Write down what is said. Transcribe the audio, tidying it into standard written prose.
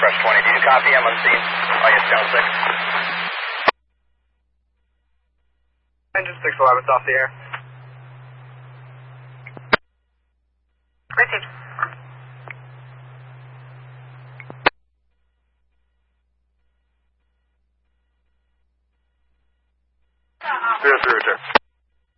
Fresh 20. Do you copy? I'm on scene. Oh, yes, Channel 6. Engine 611's off the air. Received. Zero, zero, return.